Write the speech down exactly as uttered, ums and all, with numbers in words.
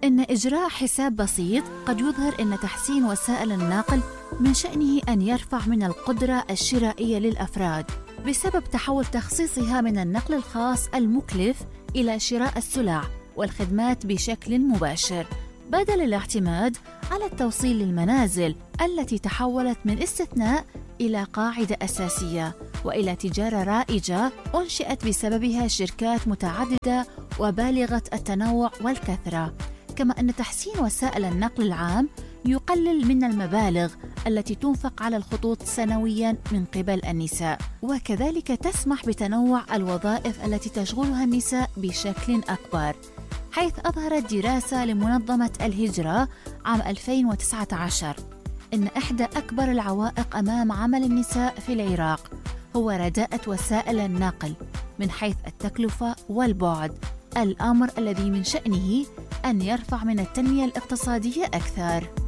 إن إجراء حساب بسيط قد يظهر أن تحسين وسائل النقل من شأنه أن يرفع من القدرة الشرائية للأفراد بسبب تحول تخصيصها من النقل الخاص المكلف إلى شراء السلع والخدمات بشكل مباشر، بدل الاعتماد على التوصيل للمنازل التي تحولت من استثناء إلى قاعدة أساسية وإلى تجارة رائجة أنشئت بسببها شركات متعددة وبالغة التنوع والكثرة. كما أن تحسين وسائل النقل العام يقلل من المبالغ التي تنفق على الخطوط سنوياً من قبل النساء، وكذلك تسمح بتنوع الوظائف التي تشغلها النساء بشكل أكبر، حيث أظهرت دراسة لمنظمة الهجرة عام ألفين وتسعة عشر إن إحدى أكبر العوائق أمام عمل النساء في العراق هو رداءة وسائل النقل من حيث التكلفة والبعد، الأمر الذي من شأنه أن يرفع من التنمية الاقتصادية أكثر.